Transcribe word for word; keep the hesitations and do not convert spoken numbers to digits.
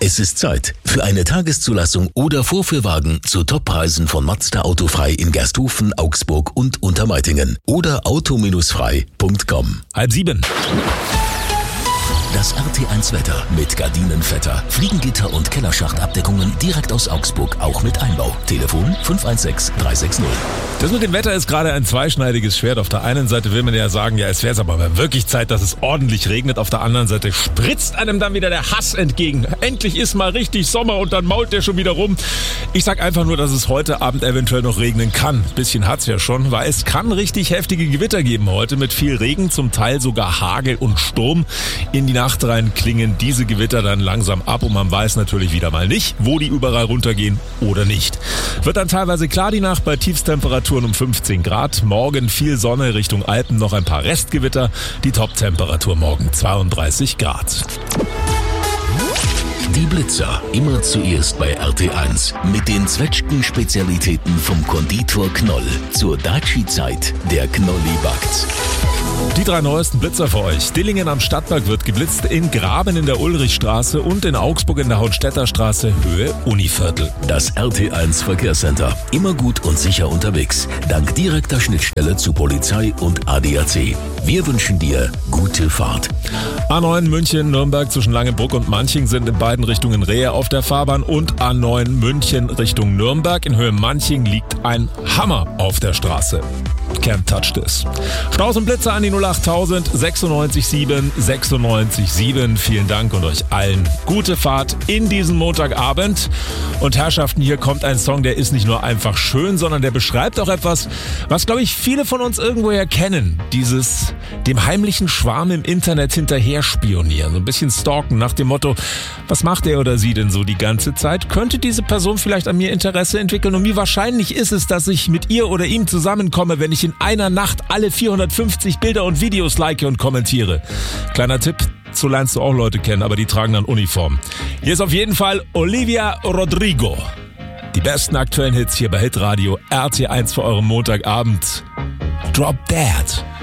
Es ist Zeit für eine Tageszulassung oder Vorführwagen zu Toppreisen von Mazda Autofrei in Gersthofen, Augsburg und Untermeitingen oder auto frei punkt com. Halb sieben. Das R T eins Wetter mit Gardinenvetter, Fliegengitter und Kellerschachtabdeckungen direkt aus Augsburg, auch mit Einbau. Telefon fünf eins sechs drei sechs null. Das mit dem Wetter ist gerade ein zweischneidiges Schwert. Auf der einen Seite will man ja sagen, ja, es wäre aber mal wirklich Zeit, dass es ordentlich regnet. Auf der anderen Seite spritzt einem dann wieder der Hass entgegen. Endlich ist mal richtig Sommer und dann mault der schon wieder rum. Ich sag einfach nur, dass es heute Abend eventuell noch regnen kann. Ein bisschen hat's ja schon, weil es kann richtig heftige Gewitter geben heute mit viel Regen, zum Teil sogar Hagel und Sturm. In die Nacht rein klingen diese Gewitter dann langsam ab und man weiß natürlich wieder mal nicht, wo die überall runtergehen oder nicht. Wird dann teilweise klar die Nacht bei Tiefstemperaturen um fünfzehn Grad. Morgen viel Sonne, Richtung Alpen noch ein paar Restgewitter. Die Top-Temperatur morgen zweiunddreißig Grad. Die Blitzer, immer zuerst bei R T eins. Mit den Zwetschgen-Spezialitäten vom Konditor Knoll. Zur Daci-Zeit, der Knolli backt. Die drei neuesten Blitzer für euch. Dillingen am Stadtpark wird geblitzt, in Graben in der Ulrichstraße und in Augsburg in der Haunstädter-Straße, Höhe Univiertel. Das R T eins Verkehrscenter. Immer gut und sicher unterwegs. Dank direkter Schnittstelle zu Polizei und A D A C. Wir wünschen dir gute Fahrt. A neun München, Nürnberg zwischen Langenbruck und Manching sind in beiden Richtungen Rehe auf der Fahrbahn und A neun München Richtung Nürnberg. In Höhe Manching liegt ein Hammer auf der Straße. Can't touch this. Staus und Blitzer an die null achttausend sechsundneunzig sieben sechsundneunzig sieben. Vielen Dank und euch allen gute Fahrt in diesen Montagabend. Und Herrschaften, hier kommt ein Song, der ist nicht nur einfach schön, sondern der beschreibt auch etwas, was, glaube ich, viele von uns irgendwoher kennen. Dieses dem heimlichen Schwarm im Internet hinterher spionieren. So ein bisschen stalken nach dem Motto, was macht er oder sie denn so die ganze Zeit? Könnte diese Person vielleicht an mir Interesse entwickeln? Und wie wahrscheinlich ist es, dass ich mit ihr oder ihm zusammenkomme, wenn ich in einer Nacht alle vierhundertfünfzig Bilder und Videos like und kommentiere? Kleiner Tipp, so lernst du auch Leute kennen, aber die tragen dann Uniform. Hier ist auf jeden Fall Olivia Rodrigo. Die besten aktuellen Hits hier bei Hitradio R T eins für euren Montagabend. Drop Dead.